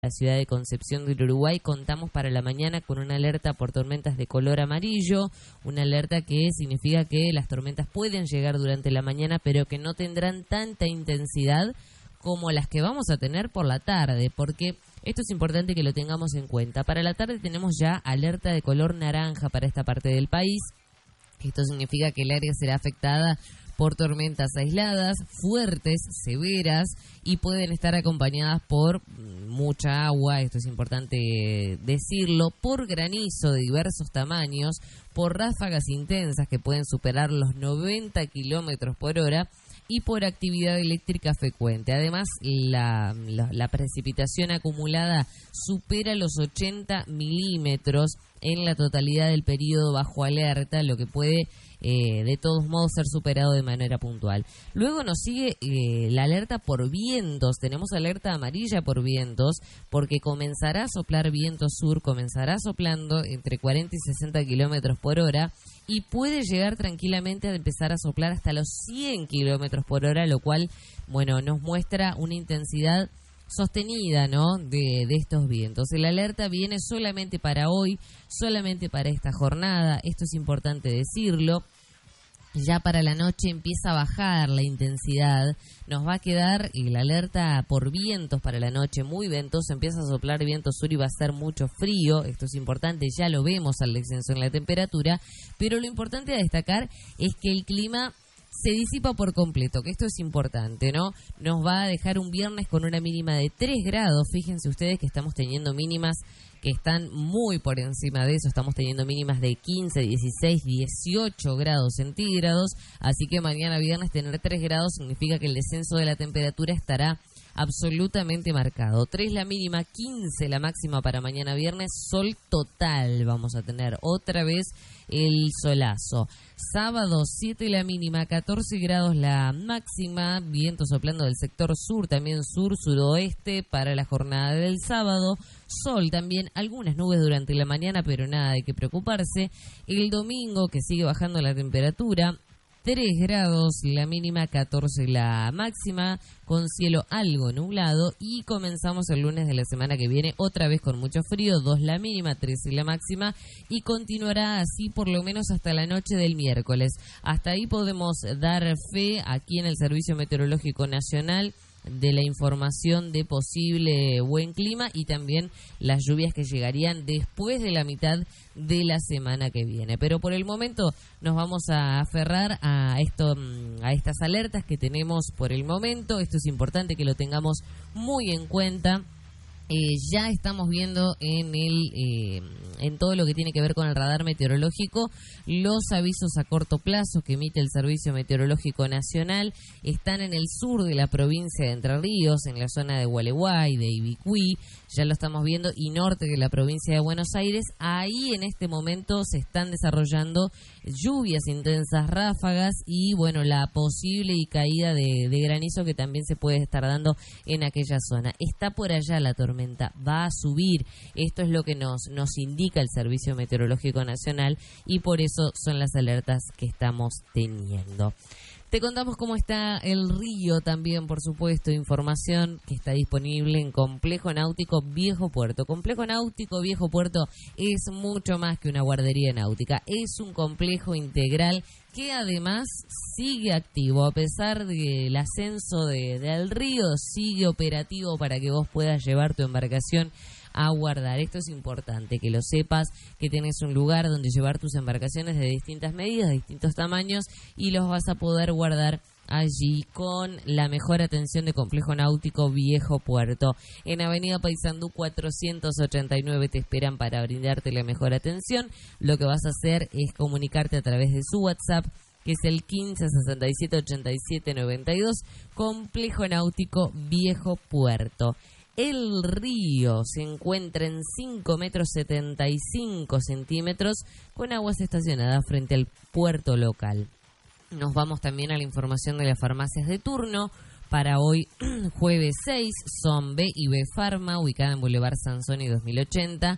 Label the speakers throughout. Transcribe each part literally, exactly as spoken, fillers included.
Speaker 1: la ciudad de Concepción del Uruguay contamos para la mañana con una alerta por tormentas de color amarillo, una alerta que significa que las tormentas pueden llegar durante la mañana, pero que no tendrán tanta intensidad como las que vamos a tener por la tarde, porque esto es importante que lo tengamos en cuenta. Para la tarde tenemos ya alerta de color naranja para esta parte del país. Esto significa que el área será afectada por tormentas aisladas, fuertes, severas y pueden estar acompañadas por mucha agua, esto es importante decirlo, por granizo de diversos tamaños, por ráfagas intensas que pueden superar los noventa kilómetros por hora y por actividad eléctrica frecuente. Además, la, la, la precipitación acumulada supera los ochenta milímetros en la totalidad del periodo bajo alerta, lo que puede eh, de todos modos ser superado de manera puntual. Luego nos sigue eh, la alerta por vientos. Tenemos alerta amarilla por vientos porque comenzará a soplar viento sur, comenzará soplando entre cuarenta y sesenta kilómetros por hora y puede llegar tranquilamente a empezar a soplar hasta los cien kilómetros por hora, lo cual, bueno, nos muestra una intensidad sostenida, ¿no?, de, de estos vientos. El alerta viene solamente para hoy, solamente para esta jornada, esto es importante decirlo. Ya para la noche empieza a bajar la intensidad, nos va a quedar el alerta por vientos para la noche muy ventoso, empieza a soplar viento sur y va a ser mucho frío, esto es importante, ya lo vemos al descenso en la temperatura, pero lo importante a destacar es que el clima se disipa por completo, que esto es importante, ¿no? Nos va a dejar un viernes con una mínima de tres grados, fíjense ustedes que estamos teniendo mínimas que están muy por encima de eso, estamos teniendo mínimas de quince, dieciséis, dieciocho grados centígrados, así que mañana viernes tener tres grados significa que el descenso de la temperatura estará absolutamente marcado. tres la mínima, quince la máxima para mañana viernes, sol total vamos a tener, otra vez el solazo. Sábado siete la mínima, catorce grados la máxima, viento soplando del sector sur, también sur-suroeste para la jornada del sábado, sol también, algunas nubes durante la mañana, pero nada de qué preocuparse. El domingo que sigue bajando la temperatura, tres grados la mínima, catorce la máxima, con cielo algo nublado y comenzamos el lunes de la semana que viene otra vez con mucho frío, dos la mínima, trece la máxima y continuará así por lo menos hasta la noche del miércoles. Hasta ahí podemos dar fe aquí en el Servicio Meteorológico Nacional de la información de posible buen clima y también las lluvias que llegarían después de la mitad de la semana que viene. Pero por el momento nos vamos a aferrar a esto, a estas alertas que tenemos por el momento. Esto es importante que lo tengamos muy en cuenta. Eh, ya estamos viendo en el eh, en todo lo que tiene que ver con el radar meteorológico los avisos a corto plazo que emite el Servicio Meteorológico Nacional. Están en el sur de la provincia de Entre Ríos, en la zona de Gualeguay, de Ibicuí, ya lo estamos viendo, y norte de la provincia de Buenos Aires. Ahí en este momento se están desarrollando lluvias intensas, ráfagas y bueno, la posible y caída de, de granizo que también se puede estar dando en aquella zona. Está por allá la tormenta, va a subir, esto es lo que nos, nos indica el Servicio Meteorológico Nacional y por eso son las alertas que estamos teniendo. Te contamos cómo está el río también, por supuesto, información que está disponible en Complejo Náutico Viejo Puerto. Complejo Náutico Viejo Puerto es mucho más que una guardería náutica, es un complejo integral que además sigue activo, a pesar del ascenso de, del río, sigue operativo para que vos puedas llevar tu embarcación a guardar. Esto es importante, que lo sepas, que tenés un lugar donde llevar tus embarcaciones de distintas medidas, de distintos tamaños y los vas a poder guardar allí con la mejor atención de Complejo Náutico Viejo Puerto. En Avenida Paysandú cuatrocientos ochenta y nueve te esperan para brindarte la mejor atención. Lo que vas a hacer es comunicarte a través de su WhatsApp, que es el quince sesenta y siete ochenta y siete noventa y dos, Complejo Náutico Viejo Puerto. El río se encuentra en cinco metros setenta y cinco centímetros con aguas estacionadas frente al puerto local. Nos vamos también a la información de las farmacias de turno. Para hoy, jueves seis, son B y B Pharma, ubicada en Boulevard Sansoni dos mil ochenta.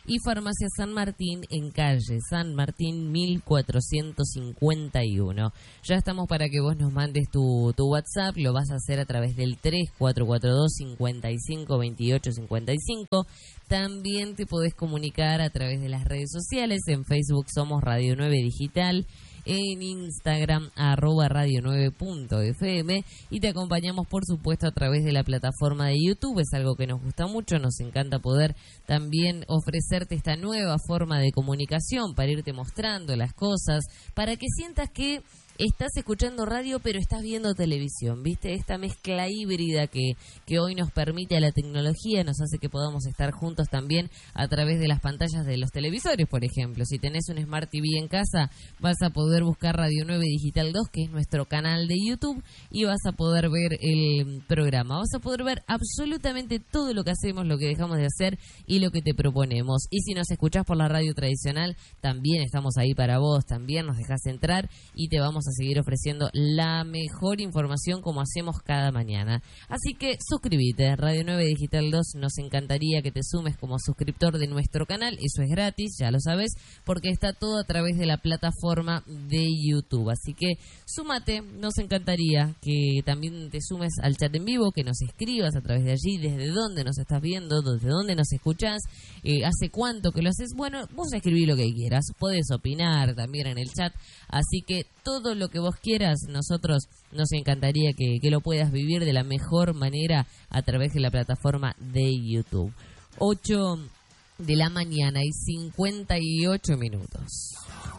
Speaker 1: y Farmacia San Martín en calle San Martín mil cuatrocientos cincuenta y uno. Ya estamos para que vos nos mandes tu, tu WhatsApp, lo vas a hacer a través del tres cuatro cuatro dos, cinco cinco, dos ocho cinco cinco. También te podés comunicar a través de las redes sociales. En Facebook somos Radio nueve Digital, en Instagram arroba radio nueve punto f m, y te acompañamos por supuesto a través de la plataforma de YouTube. Es algo que nos gusta mucho, nos encanta poder también ofrecerte esta nueva forma de comunicación para irte mostrando las cosas, para que sientas que estás escuchando radio pero estás viendo televisión, ¿viste? Esta mezcla híbrida que, que hoy nos permite la tecnología, nos hace que podamos estar juntos también a través de las pantallas de los televisores, por ejemplo. Si tenés un Smart T V en casa, vas a poder buscar Radio nueve Digital dos, que es nuestro canal de YouTube, y vas a poder ver el programa. Vas a poder ver absolutamente todo lo que hacemos, lo que dejamos de hacer y lo que te proponemos. Y si nos escuchás por la radio tradicional, también estamos ahí para vos, también nos dejás entrar y te vamos a seguir ofreciendo la mejor información como hacemos cada mañana. Así que suscríbete, Radio nueve Digital dos, nos encantaría que te sumes como suscriptor de nuestro canal, eso es gratis, ya lo sabes, porque está todo a través de la plataforma de YouTube. Así que súmate, nos encantaría que también te sumes al chat en vivo, que nos escribas a través de allí, desde dónde nos estás viendo, desde dónde nos escuchás, eh, hace cuánto que lo haces. Bueno, vos escribí lo que quieras, podés opinar también en el chat, así que todo lo que vos quieras, nosotros nos encantaría que, que lo puedas vivir de la mejor manera a través de la plataforma de YouTube. ocho de la mañana y cincuenta y ocho minutos.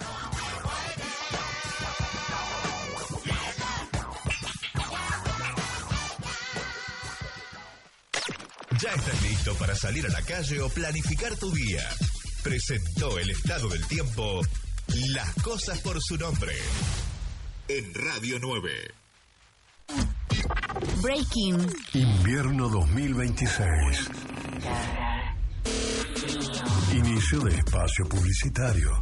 Speaker 2: ¿Ya estás listo para salir a la calle o planificar tu día? Presentó el estado del tiempo Las Cosas por su Nombre en Radio nueve.
Speaker 3: Breaking.
Speaker 4: Invierno dos mil veintiséis. Inicio de espacio publicitario.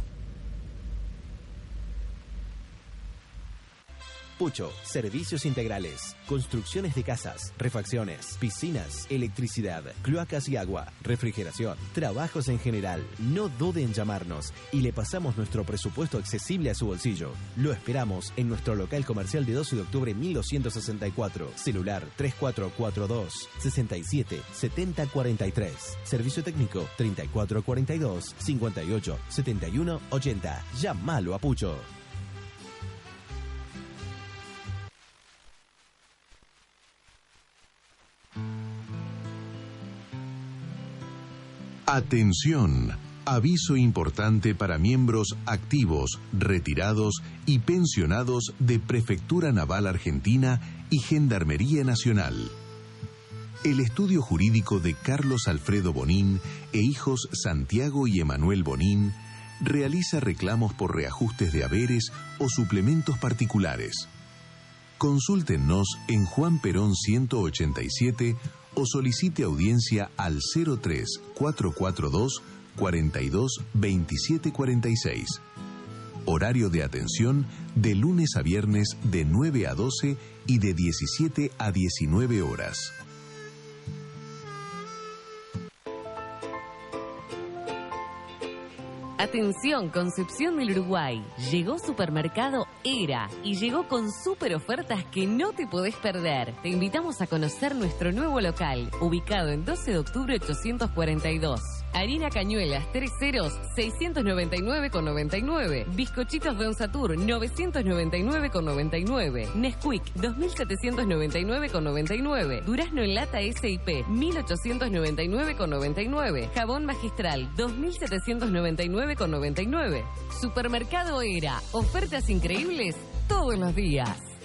Speaker 5: Pucho, servicios integrales, construcciones de casas, refacciones, piscinas, electricidad, cloacas y agua, refrigeración, trabajos en general. No dude en llamarnos y le pasamos nuestro presupuesto accesible a su bolsillo. Lo esperamos en nuestro local comercial de doce de octubre mil doscientos sesenta y cuatro. Celular tres cuatro cuatro dos, seis siete, siete cero cuatro tres. Servicio técnico treinta y cuatro cuarenta y dos, cincuenta y ocho, setenta y uno, ochenta. Llámalo a Pucho.
Speaker 2: Atención, aviso importante para miembros activos, retirados y pensionados de Prefectura Naval Argentina y Gendarmería Nacional. El estudio jurídico de Carlos Alfredo Bonín e hijos Santiago y Emanuel Bonín realiza reclamos por reajustes de haberes o suplementos particulares. Consúltenos en Juan Perón ciento ochenta y siete o solicite audiencia al cero tres cuatro cuatro dos, cuarenta y dos, veintisiete cuarenta y seis. Horario de atención de lunes a viernes de nueve a doce y de diecisiete a diecinueve horas.
Speaker 6: Atención, Concepción del Uruguay. Llegó Supermercado Era y llegó con super ofertas que no te podés perder. Te invitamos a conocer nuestro nuevo local, ubicado en doce de octubre ochocientos cuarenta y dos. Harina Cañuelas, tres ceros, seiscientos noventa y nueve con noventa y nueve. Bizcochitos Don Satur, novecientos noventa y nueve con noventa y nueve. Nesquik, dos mil setecientos noventa y nueve con noventa y nueve. Durazno en lata S I P, mil ochocientos noventa y nueve con noventa y nueve. Jabón Magistral, dos mil setecientos noventa y nueve con noventa y nueve. Supermercado Era, ofertas increíbles todos los días.